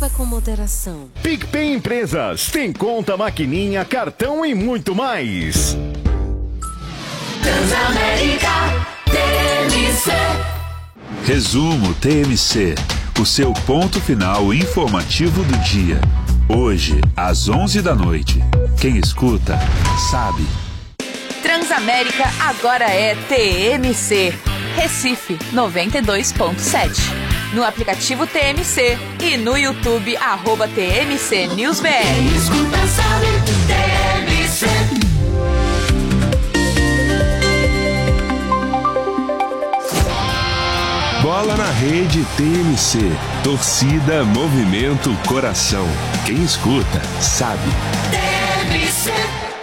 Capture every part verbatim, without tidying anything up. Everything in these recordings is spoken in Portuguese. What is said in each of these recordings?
Beba com moderação. PicPay Empresas tem conta, maquininha, cartão e muito mais. Transamérica T M C. Resumo T M C, o seu ponto final informativo do dia. Hoje, às onze da noite. Quem escuta, sabe. Transamérica agora é T M C. Recife noventa e dois ponto sete. No aplicativo T M C e no YouTube, arroba T M C News B R. Quem escuta sabe, T M C. Bola na rede T M C. Torcida, movimento, coração. Quem escuta, sabe. T M C.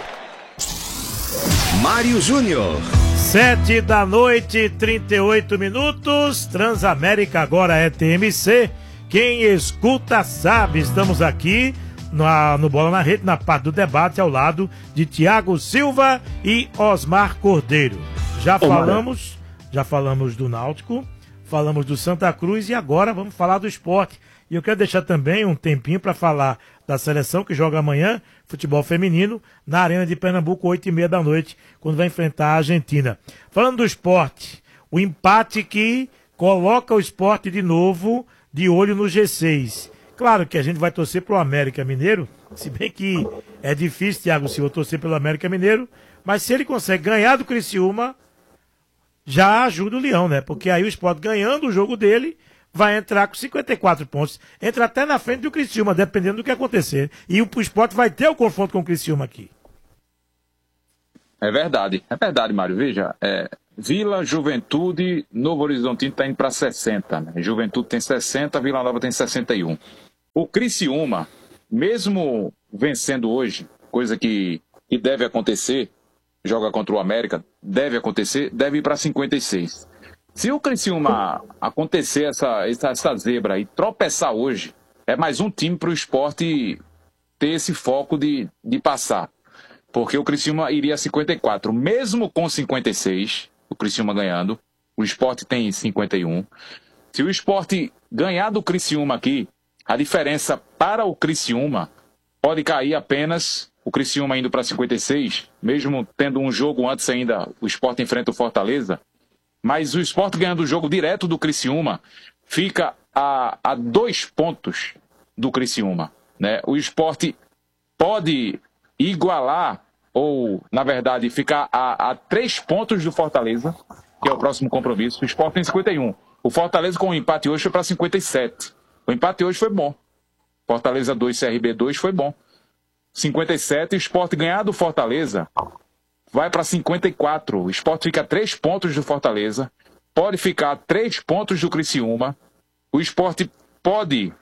Mário Júnior. Sete da noite, trinta e oito minutos. Transamérica agora é T M C. Quem escuta sabe. Estamos aqui na, no Bola na Rede, na parte do debate, ao lado de Tiago Silva e Osmar Cordeiro. Já falamos, já falamos do Náutico, falamos do Santa Cruz e agora vamos falar do esporte. E eu quero deixar também um tempinho para falar da seleção que joga amanhã, futebol feminino, na Arena de Pernambuco, oito e meia da noite, quando vai enfrentar a Argentina. Falando do esporte, o empate que coloca o esporte de novo de olho no G seis. Claro que a gente vai torcer pro América Mineiro, se bem que é difícil, Thiago Silva, torcer pelo América Mineiro, mas se ele consegue ganhar do Criciúma, já ajuda o Leão, né? Porque aí o esporte ganhando o jogo dele, vai entrar com cinquenta e quatro pontos. Entra até na frente do Criciúma, dependendo do que acontecer. E o esporte vai ter o confronto com o Criciúma aqui. É verdade, é verdade, Mário. Veja, é, Vila, Juventude, Novo Horizontino está indo para sessenta. Né? Juventude tem sessenta, Vila Nova tem sessenta e um. O Criciúma, mesmo vencendo hoje, coisa que, que deve acontecer, joga contra o América, deve acontecer, deve ir para cinquenta e seis. Se o Criciúma acontecer essa, essa, essa zebra e tropeçar hoje, é mais um time para o esporte ter esse foco de, de passar. Porque o Criciúma iria a cinquenta e quatro. Mesmo com cinquenta e seis, o Criciúma ganhando, o esporte tem cinquenta e um. Se o esporte ganhar do Criciúma aqui, a diferença para o Criciúma pode cair apenas o Criciúma indo para cinquenta e seis, mesmo tendo um jogo antes ainda, o esporte enfrenta o Fortaleza. Mas o esporte ganhando o jogo direto do Criciúma fica a, a dois pontos do Criciúma. Né? O esporte pode igualar, ou, na verdade, ficar a, a três pontos do Fortaleza, que é o próximo compromisso. O esporte tem cinquenta e um. O Fortaleza, com o empate hoje, foi para cinquenta e sete. O empate hoje foi bom. Fortaleza dois, C R B dois foi bom. cinquenta e sete, o esporte ganhar do Fortaleza vai para cinquenta e quatro. O esporte fica a três pontos do Fortaleza. Pode ficar a três pontos do Criciúma. O esporte pode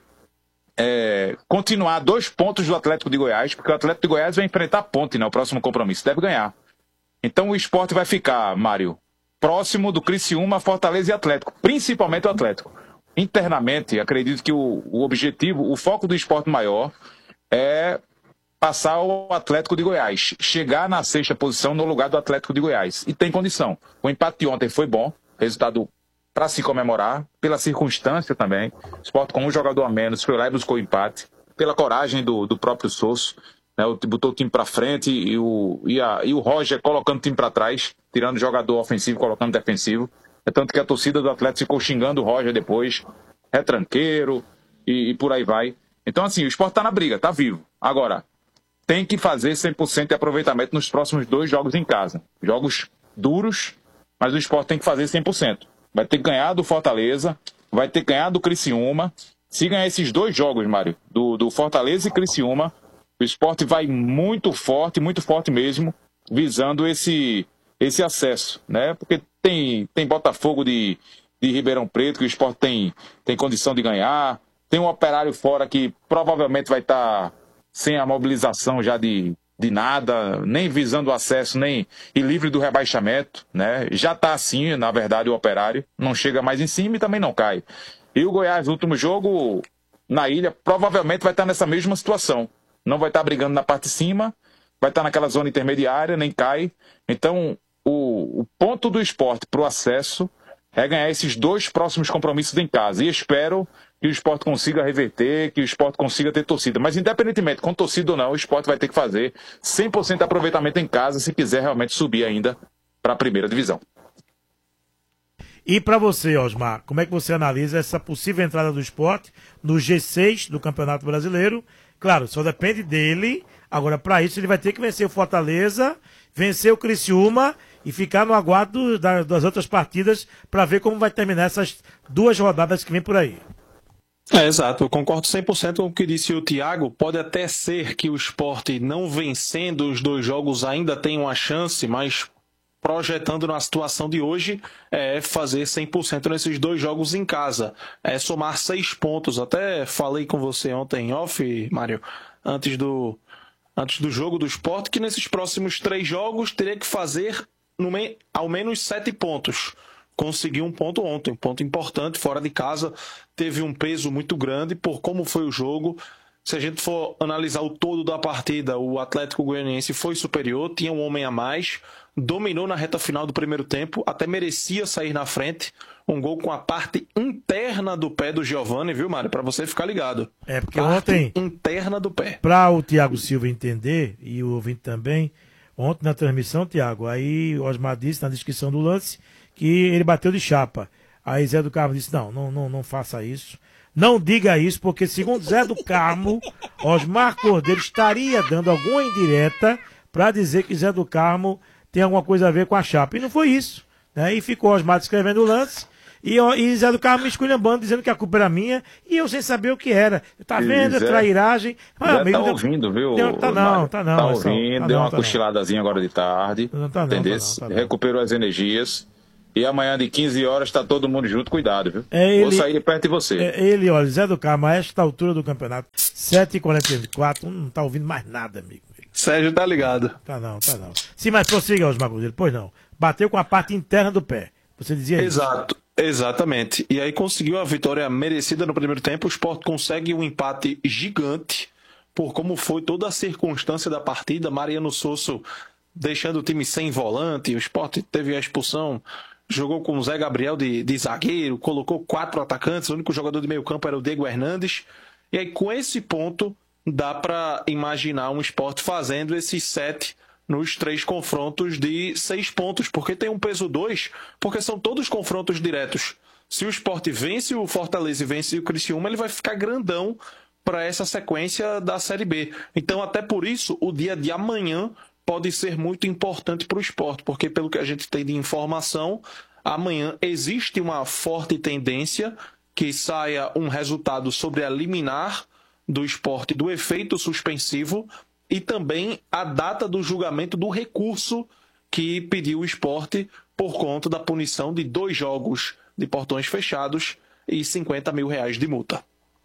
é, continuar a dois pontos do Atlético de Goiás, porque o Atlético de Goiás vai enfrentar a Ponte, né, o próximo compromisso. Deve ganhar. Então o esporte vai ficar, Mário, próximo do Criciúma, Fortaleza e Atlético. Principalmente o Atlético. Internamente, acredito que o, o objetivo, o foco do esporte maior é passar o Atlético de Goiás, chegar na sexta posição no lugar do Atlético de Goiás. E tem condição. O empate de ontem foi bom, resultado para se comemorar, pela circunstância também. O Sport com um jogador a menos foi lá e buscou o empate, pela coragem do, do próprio Sosso, né, botou o time para frente e o, e, a, e o Roger colocando o time para trás, tirando o jogador ofensivo, colocando defensivo. É tanto que a torcida do Atlético ficou xingando o Roger depois, retranqueiro e, e por aí vai. Então assim, o Sport tá na briga, tá vivo. Agora, tem que fazer cem por cento de aproveitamento nos próximos dois jogos em casa. Jogos duros, mas o Sport tem que fazer cem por cento. Vai ter que ganhar do Fortaleza, vai ter que ganhar do Criciúma. Se ganhar esses dois jogos, Mário, do, do Fortaleza e Criciúma, o Sport vai muito forte, muito forte mesmo, visando esse, esse acesso, né? Porque tem, tem Botafogo de, de Ribeirão Preto, que o Sport tem, tem condição de ganhar. Tem um Operário fora que provavelmente vai estar sem a mobilização já de, de nada, nem visando o acesso, nem e livre do rebaixamento, né? Já está assim, na verdade, o Operário. Não chega mais em cima e também não cai. E o Goiás, no último jogo, na ilha, provavelmente vai estar nessa mesma situação. Não vai estar brigando na parte de cima, vai estar naquela zona intermediária, nem cai. Então, o, o ponto do esporte para o acesso é ganhar esses dois próximos compromissos em casa. E espero que o Sport consiga reverter, que o Sport consiga ter torcida. Mas independentemente, com torcida ou não, o Sport vai ter que fazer cem por cento de aproveitamento em casa se quiser realmente subir ainda para a primeira divisão. E para você, Osmar, como é que você analisa essa possível entrada do Sport no G seis do Campeonato Brasileiro? Claro, só depende dele. Agora, para isso, ele vai ter que vencer o Fortaleza, vencer o Criciúma e ficar no aguardo da, das outras partidas para ver como vai terminar essas duas rodadas que vem por aí. É, exato, eu concordo cem por cento com o que disse o Thiago. Pode até ser que o Sport, não vencendo os dois jogos, ainda tenha uma chance, mas projetando na situação de hoje, é fazer cem por cento nesses dois jogos em casa. É somar seis pontos. Até falei com você ontem em off, Mário, antes do, antes do jogo do Sport, que nesses próximos três jogos teria que fazer no me, ao menos sete pontos. Conseguiu um ponto ontem, um ponto importante, fora de casa, teve um peso muito grande por como foi o jogo. Se a gente for analisar o todo da partida, o Atlético Goianiense foi superior, tinha um homem a mais, dominou na reta final do primeiro tempo, até merecia sair na frente. Um gol com a parte interna do pé do Giovani, viu, Mário? Para você ficar ligado. É, porque parte ontem, interna do pé. para o Thiago Silva entender, e o ouvinte também, ontem na transmissão, Thiago, aí o Osmar disse na descrição do lance que ele bateu de chapa. Aí Zé do Carmo disse, não, não, não, não faça isso. Não diga isso, porque segundo Zé do Carmo, Osmar Cordeiro estaria dando alguma indireta para dizer que Zé do Carmo tem alguma coisa a ver com a chapa. E não foi isso. Né? E ficou Osmar descrevendo o lance. E, ó, e Zé do Carmo me esculhambando, dizendo que a culpa era minha, e eu sem saber o que era. Tá vendo? É trairagem. Mas, Zé amigo, tá ouvindo, viu? Deu, tá não, Mário, tá não. Tá ouvindo, tá deu não, uma tá cochiladazinha agora de tarde. Não, tá não, entendeu? Tá não, tá não. Recuperou as energias. E amanhã de quinze horas tá todo mundo junto, cuidado, viu? É ele, vou sair de perto de você. É ele, olha, Zé do Carmo, a esta altura do campeonato, sete e quarenta e quatro, não tá ouvindo mais nada, amigo. Sérgio tá ligado. Tá não, tá não. Sim, mas prossiga, Osmar Cordeiro, pois não. Bateu com a parte interna do pé. Você dizia isso? Exato, exatamente. E aí conseguiu a vitória merecida no primeiro tempo. O Sport consegue um empate gigante por como foi toda a circunstância da partida. Mariano Sosso deixando o time sem volante. O Sport teve a expulsão, jogou com o Zé Gabriel de, de zagueiro, colocou quatro atacantes. O único jogador de meio campo era o Diego Hernandes. E aí com esse ponto dá para imaginar um Sport fazendo esses sete nos três confrontos de seis pontos, porque tem um peso dois, porque são todos confrontos diretos. Se o Sport vence o Fortaleza e vence o Criciúma, ele vai ficar grandão para essa sequência da Série B. Então, até por isso, o dia de amanhã pode ser muito importante para o Sport, porque pelo que a gente tem de informação, amanhã existe uma forte tendência que saia um resultado sobre a liminar do Sport do efeito suspensivo e também a data do julgamento do recurso que pediu o Sport por conta da punição de dois jogos de portões fechados e cinquenta mil reais de multa.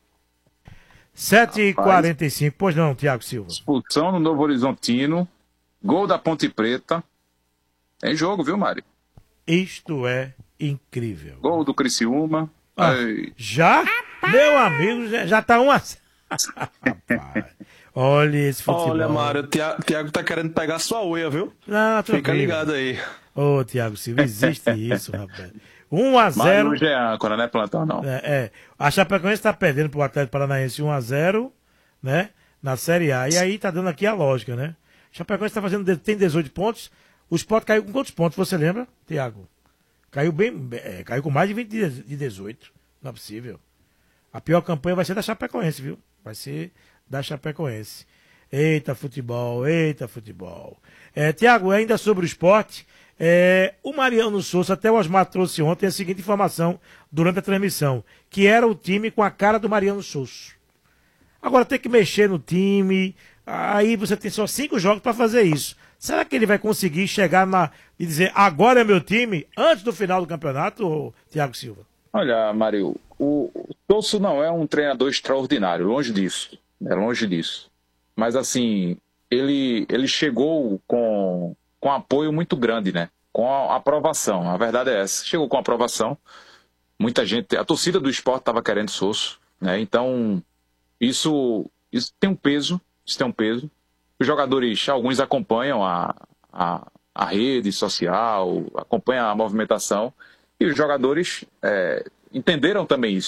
sete e quarenta e cinco, pois não, Thiago Silva. Expulsão no Novo Horizontino, gol da Ponte Preta. Tem jogo, viu, Mário? Isto é incrível. Gol do Criciúma. Ah, já? Meu amigo, já, já tá uma... Rapaz, olha esse futebol. Olha, Mário, o Thiago tá querendo pegar sua unha, viu? Não, fica ligado aí. Ô, Thiago Silva, existe isso, rapaz. um a zero. Mas hoje é âncora, não é plantão, não. É, é. A Chapecoense tá perdendo pro Atlético Paranaense um a zero, né? Na Série A. E aí tá dando aqui a lógica, né? A Chapecoense tá fazendo, tem dezoito pontos. O Sport caiu com quantos pontos, você lembra, Thiago? Caiu bem, é, caiu com mais de vinte de dezoito. Não é possível. A pior campanha vai ser da Chapecoense, viu? Vai ser da Chapecoense. Eita futebol, eita futebol. É, Thiago, ainda sobre o Sport, é, o Mariano Souza, até o Osmar trouxe ontem a seguinte informação durante a transmissão, que era o time com a cara do Mariano Souza. Agora tem que mexer no time, aí você tem só cinco jogos para fazer isso. Será que ele vai conseguir chegar na, e dizer, agora é meu time, antes do final do campeonato, Thiago Silva? Olha, Mário, o Souza não é um treinador extraordinário, longe disso, é longe disso. Mas assim, ele, ele chegou com, com apoio muito grande, né? Com a aprovação, a verdade é essa. Chegou com aprovação, muita gente, a torcida do Sport estava querendo Souza, né? Então, isso, isso tem um peso, isso tem um peso. Os jogadores, alguns acompanham a, a, a rede social, acompanham a movimentação, e os jogadores é, entenderam também isso.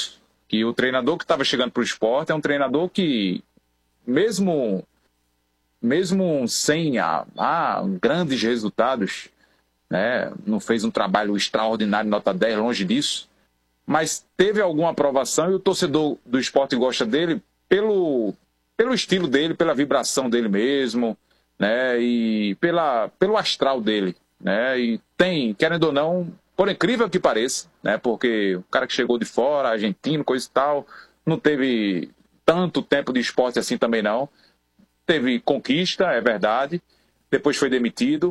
Que o treinador que estava chegando para o Sport é um treinador que, mesmo, mesmo sem a, a grandes resultados, né, não fez um trabalho extraordinário, nota dez, longe disso, mas teve alguma aprovação e o torcedor do Sport gosta dele pelo, pelo estilo dele, pela vibração dele mesmo, né, e pela, pelo astral dele, né, e tem, querendo ou não, por incrível que pareça, né, porque o cara que chegou de fora, argentino, coisa e tal, não teve tanto tempo de esporte assim também não, teve conquista, é verdade, depois foi demitido,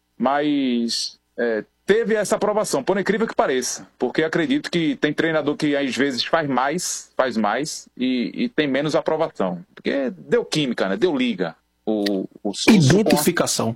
mas é, teve essa aprovação, por incrível que pareça, porque acredito que tem treinador que às vezes faz mais, faz mais e, e tem menos aprovação, porque deu química, né, deu liga. O, o Identificação.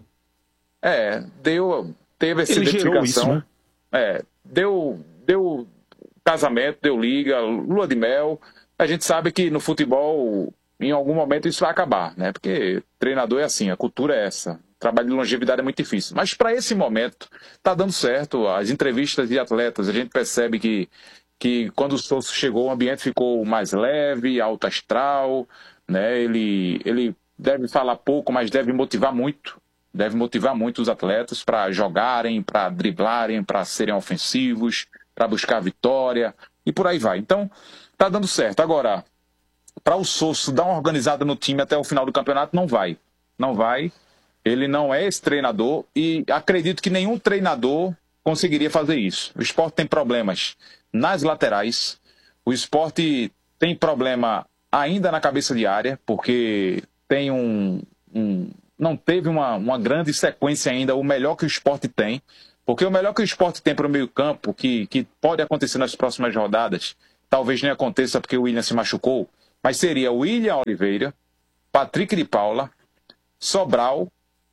É, deu, teve essa Ele gerou identificação. isso, né? É, deu, deu casamento, deu liga, lua de mel. A gente sabe que no futebol, em algum momento, isso vai acabar, né? Porque treinador é assim, a cultura é essa. O trabalho de longevidade é muito difícil. Mas para esse momento, tá dando certo. As entrevistas de atletas, a gente percebe que, que quando o Sousa chegou, o ambiente ficou mais leve, alto astral, né? Ele, ele deve falar pouco, mas deve motivar muito. Deve motivar muito os atletas para jogarem, para driblarem, para serem ofensivos, para buscar vitória e por aí vai. Então, tá dando certo. Agora, para o Sousa dar uma organizada no time até o final do campeonato, não vai. Não vai. Ele não é esse treinador e acredito que nenhum treinador conseguiria fazer isso. O Sport tem problemas nas laterais, o Sport tem problema ainda na cabeça de área, porque tem um... um não teve uma, uma grande sequência ainda, o melhor que o Sport tem, porque o melhor que o Sport tem para o meio campo, que, que pode acontecer nas próximas rodadas, talvez nem aconteça porque o William se machucou, mas seria o William Oliveira, Patrick de Paula, Sobral,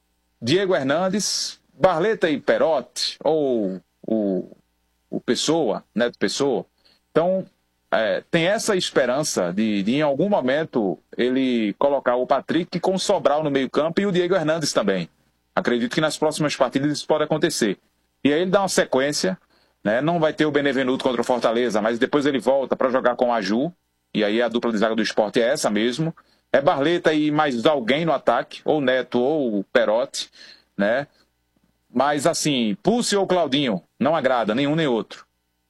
Diego Hernandes, Barleta e Perotti, ou o, o Pessoa, Neto Pessoa. Então, é, tem essa esperança de, de, em algum momento, ele colocar o Patrick com o Sobral no meio campo e o Diego Hernandes também. Acredito que nas próximas partidas isso pode acontecer. E aí ele dá uma sequência, né? Não vai ter o Benevenuto contra o Fortaleza, mas depois ele volta para jogar com o Aju, e aí a dupla de zaga do Sport é essa mesmo. É Barleta e mais alguém no ataque, ou Neto ou o Perotti, né? Mas assim, Pulse ou Claudinho, não agrada nenhum nem outro.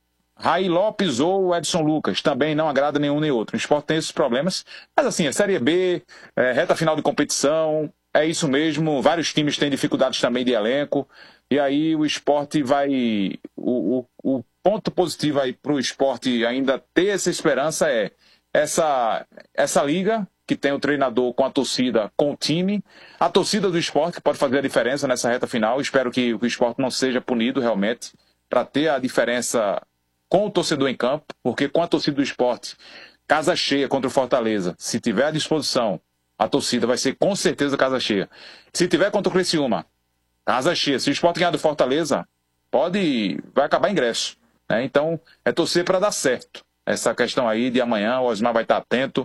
Raí Lopes ou Edson Lucas, também não agrada nenhum nem outro. O Sport tem esses problemas, mas assim, a Série B, é, reta final de competição, é isso mesmo, vários times têm dificuldades também de elenco, e aí o Sport vai... O, o, o ponto positivo aí para o Sport ainda ter essa esperança é essa, essa liga, que tem o treinador com a torcida, com o time, a torcida do Sport, que pode fazer a diferença nessa reta final. Espero que o Sport não seja punido realmente, para ter a diferença com o torcedor em campo, porque com a torcida do Sport, casa cheia contra o Fortaleza, se tiver à disposição, a torcida vai ser com certeza casa cheia. Se tiver contra o Criciúma, casa cheia. Se o Sport ganhar do Fortaleza, pode, vai acabar ingresso, né? Então, é torcer para dar certo. Essa questão aí de amanhã, o Osmar vai estar atento,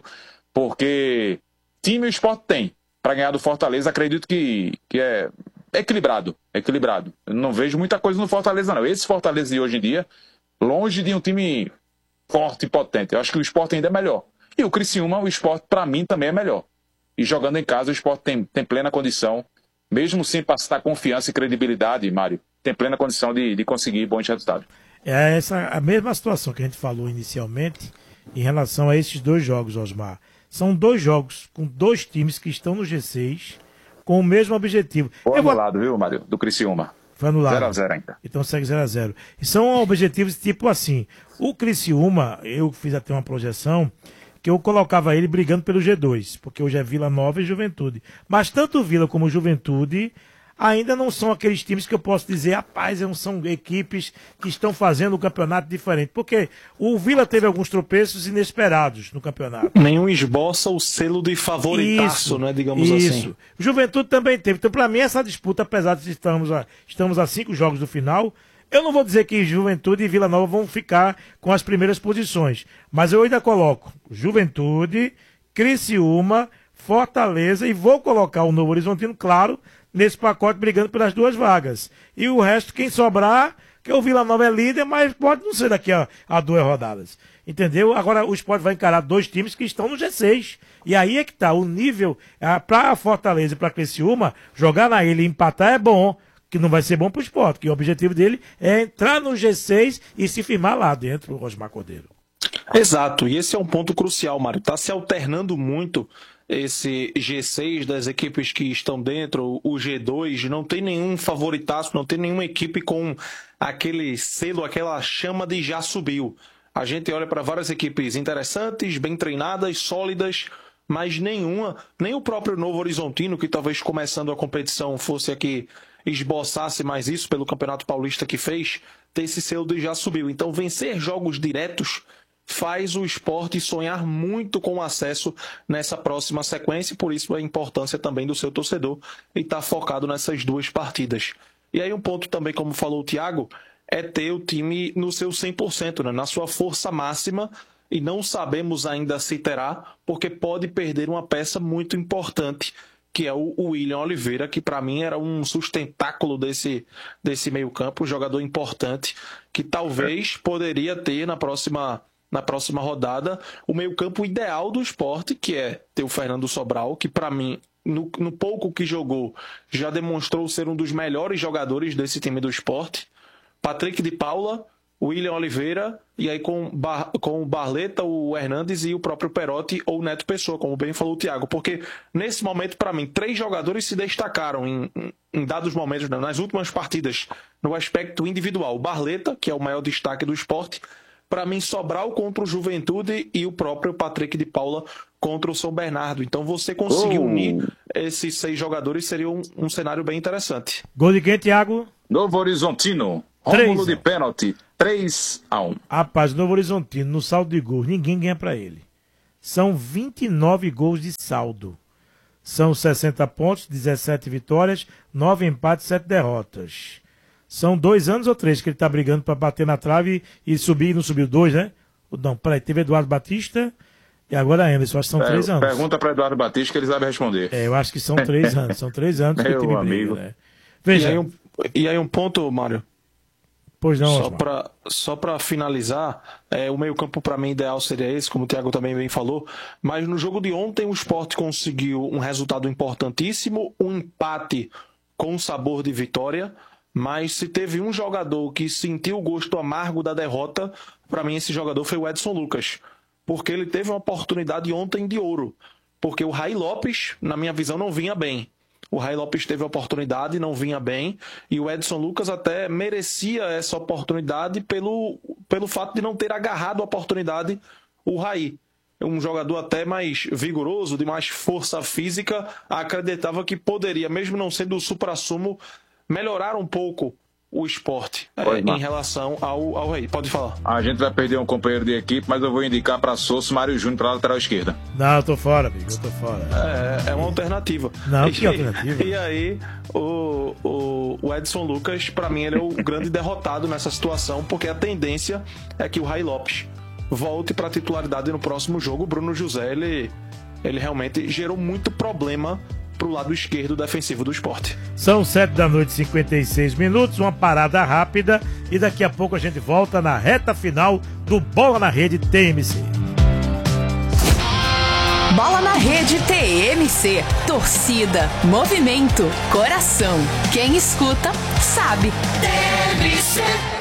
porque time o Sport tem para ganhar do Fortaleza, acredito que, que é equilibrado, equilibrado. Eu não vejo muita coisa no Fortaleza, não. Esse Fortaleza de hoje em dia, longe de um time forte e potente. Eu acho que o Sport ainda é melhor. E o Criciúma, o Sport, para mim, também é melhor. E jogando em casa, o Sport tem, tem plena condição, mesmo sem passar confiança e credibilidade, Mário, tem plena condição de, de conseguir bons resultados. É essa a mesma situação que a gente falou inicialmente em relação a esses dois jogos, Osmar. São dois jogos com dois times que estão no G seis com o mesmo objetivo. Foi anulado, vou... viu, Mário, do Criciúma. Foi anulado. zero a zero ainda. Então segue zero a zero. E são objetivos tipo assim. O Criciúma, eu fiz até uma projeção que eu colocava ele brigando pelo G dois, porque hoje é Vila Nova e Juventude. Mas tanto Vila como Juventude ainda não são aqueles times que eu posso dizer, rapaz, são equipes que estão fazendo o campeonato diferente. Porque o Vila teve alguns tropeços inesperados no campeonato. Nenhum esboça o selo de favoritaço, isso, né, digamos isso. assim. Juventude também teve. Então, para mim, essa disputa, apesar de estamos a, estamos a cinco jogos do final, eu não vou dizer que Juventude e Vila Nova vão ficar com as primeiras posições. Mas eu ainda coloco Juventude, Criciúma, Fortaleza e vou colocar o Novo Horizontino, claro, nesse pacote brigando pelas duas vagas. E o resto, quem sobrar, que o Vila Nova é líder, mas pode não ser daqui a, a duas rodadas. entendeu? Agora o Sport vai encarar dois times que estão no G seis. E aí é que tá, o nível, ah, pra Fortaleza e pra Criciúma, jogar na ilha e empatar é bom, que não vai ser bom pro Sport, que o objetivo dele é entrar no G seis e se firmar lá dentro, o Rosmar Cordeiro. Exato, e esse é um ponto crucial, Mário. Tá se alternando muito esse G seis das equipes que estão dentro, o G dois, não tem nenhum favoritaço, não tem nenhuma equipe com aquele selo, aquela chama de já subiu. A gente olha para várias equipes interessantes, bem treinadas, sólidas, mas nenhuma, nem o próprio Novo Horizontino, que talvez começando a competição fosse aqui esboçasse mais isso pelo Campeonato Paulista que fez, ter esse selo de já subiu. Então vencer jogos diretos faz o Sport sonhar muito com o acesso nessa próxima sequência, e por isso a importância também do seu torcedor e estar focado nessas duas partidas. E aí um ponto também, como falou o Thiago, é ter o time no seu cem por cento, né? Na sua força máxima, e não sabemos ainda se terá, porque pode perder uma peça muito importante, que é o William Oliveira, que para mim era um sustentáculo desse, desse meio campo, um jogador importante, que talvez poderia ter na próxima, na próxima rodada o meio campo ideal do Sport, que é ter o Fernando Sobral, que para mim, no, no pouco que jogou, já demonstrou ser um dos melhores jogadores desse time do Sport, Patrick de Paula, William Oliveira, e aí com, Bar, com o Barleta, o Hernandes e o próprio Perotti ou o Neto Pessoa, como bem falou o Thiago. Porque nesse momento, para mim, três jogadores se destacaram em, em, em dados momentos, nas últimas partidas, no aspecto individual. O Barleta, que é o maior destaque do Sport, para mim, Sobral contra o Juventude e o próprio Patrick de Paula contra o São Bernardo. Então você conseguir oh. unir esses seis jogadores seria um, um cenário bem interessante. Gol de quem, Thiago? Novo Horizontino. Rômulo de pênalti, três a um. Rapaz, Novo Horizontino, no saldo de gols, ninguém ganha pra ele. São vinte e nove gols de saldo. São sessenta pontos, dezessete vitórias, nove empates, sete derrotas. São dois anos ou três que ele tá brigando pra bater na trave e subir, não subiu dois, né? Não, peraí, teve Eduardo Batista e agora Emerson, acho que são per três anos. Pergunta pra Eduardo Batista que ele sabe responder. É, eu acho que são três anos, são três anos que Meu o time amigo. briga, né? Veja. E aí um, e aí um ponto, Mário. Pois não, só para só para finalizar, é, o meio-campo para mim ideal seria esse, como o Thiago também bem falou, mas no jogo de ontem o Sport conseguiu um resultado importantíssimo, um empate com sabor de vitória, mas se teve um jogador que sentiu o gosto amargo da derrota, para mim esse jogador foi o Edson Lucas, porque ele teve uma oportunidade ontem de ouro, porque o Rai Lopes, na minha visão, não vinha bem. O Rai Lopes teve a oportunidade, não vinha bem, e o Edson Lucas até merecia essa oportunidade pelo, pelo fato de não ter agarrado a oportunidade o Rai. Um jogador até mais vigoroso, de mais força física, acreditava que poderia, mesmo não sendo o supra-sumo, melhorar um pouco o Sport é, em relação ao, ao Rai. Pode falar. A gente vai perder um companheiro de equipe, mas eu vou indicar para Sosso Mário Júnior para a lateral esquerda. Não, eu tô fora, amigo, eu tô fora. É, é uma alternativa. Não, e, que alternativa? E aí, o, o, o Edson Lucas, para mim, ele é o grande derrotado nessa situação, porque a tendência é que o Rai Lopes volte para a titularidade no próximo jogo. O Bruno José, ele, ele realmente gerou muito problema pro lado esquerdo defensivo do Sport. São sete da noite, cinquenta e seis minutos, uma parada rápida e daqui a pouco a gente volta na reta final do Bola na Rede T M C. Bola na Rede T M C. Torcida, movimento, coração. Quem escuta, sabe. T M C.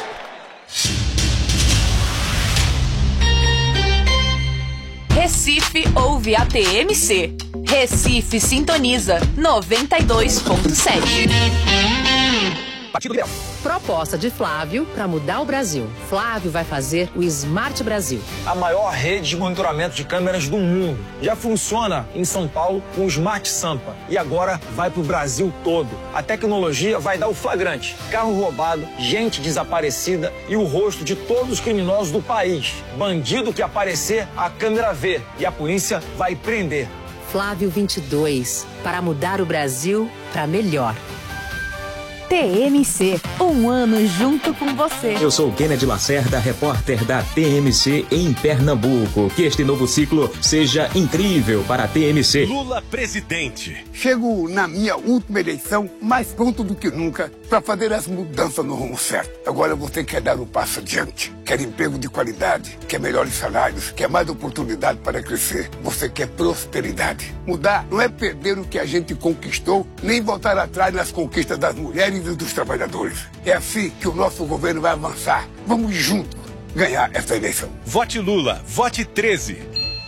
Recife ouve a T M C. Recife sintoniza noventa e dois ponto sete. Partido Liberal. Proposta de Flávio para mudar o Brasil. Flávio vai fazer o Smart Brasil. A maior rede de monitoramento de câmeras do mundo. Já funciona em São Paulo com o Smart Sampa. E agora vai para o Brasil todo. A tecnologia vai dar o flagrante. Carro roubado, gente desaparecida e o rosto de todos os criminosos do país. Bandido que aparecer, a câmera vê. E a polícia vai prender. Flávio vinte e dois. Para mudar o Brasil para melhor. T M C, um ano junto com você. Eu sou Kennedy Lacerda, repórter da T M C em Pernambuco. Que este novo ciclo seja incrível para a T M C. Lula presidente. Chego na minha última eleição mais pronto do que nunca para fazer as mudanças no rumo certo. Agora você quer dar um passo adiante, quer emprego de qualidade, quer melhores salários, quer mais oportunidade para crescer. Você quer prosperidade. Mudar não é perder o que a gente conquistou, nem voltar atrás nas conquistas das mulheres e dos trabalhadores. É assim que o nosso governo vai avançar. Vamos juntos ganhar essa eleição. Vote Lula, vote treze.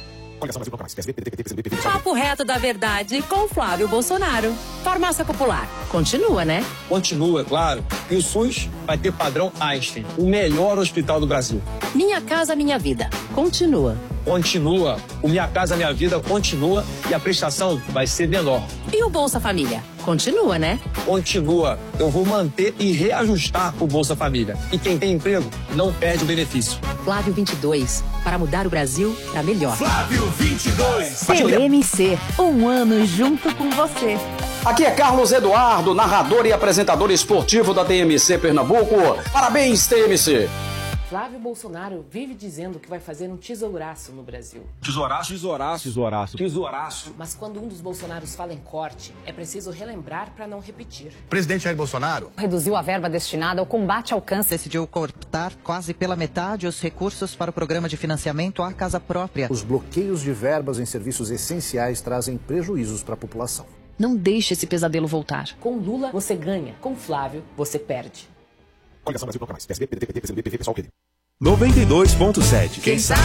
Papo reto da verdade com Flávio Bolsonaro. Farmácia Popular. Continua, né? Continua, claro. E o SUS vai ter padrão Einstein, o melhor hospital do Brasil. Minha Casa Minha Vida. Continua. Continua. O Minha Casa Minha Vida continua e a prestação vai ser menor. E o Bolsa Família? Continua, né? Continua. Eu vou manter e reajustar o Bolsa Família. E quem tem emprego não perde o benefício. Flávio vinte e dois. Para mudar o Brasil para melhor. Flávio vinte e dois. T M C. Um ano junto com você. Aqui é Carlos Eduardo, narrador e apresentador esportivo da T M C Pernambuco. Parabéns, T M C. Flávio Bolsonaro vive dizendo que vai fazer um tesouraço no Brasil. Tesouraço? Tesouraço. Tesouraço. Tesouraço. Mas quando um dos Bolsonaros fala em corte, é preciso relembrar para não repetir. Presidente Jair Bolsonaro reduziu a verba destinada ao combate ao câncer. Decidiu cortar quase pela metade os recursos para o programa de financiamento à casa própria. Os bloqueios de verbas em serviços essenciais trazem prejuízos para a população. Não deixe esse pesadelo voltar. Com Lula, você ganha. Com Flávio, você perde. noventa e dois ponto sete. Quem sabe